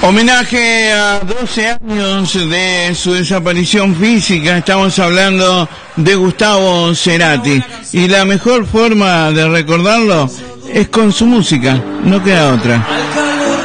Homenaje a 12 años de su desaparición física. Estamos hablando de Gustavo Cerati. Y la mejor forma de recordarlo es con su música, no queda otra.